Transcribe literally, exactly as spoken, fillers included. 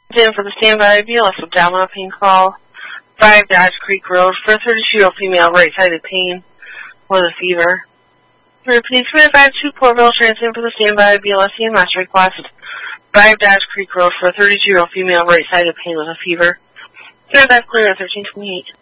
In for the standby B L S abdominal pain call, five Dodge Creek Road for a thirty-two-year-old female right-sided pain with a fever. Repeat three five two Portville, transient for the standby B L S E M S request, five Dodge Creek Road for a thirty-two-year-old female right-sided pain with a fever. Standby clear at thirteen twenty-eight.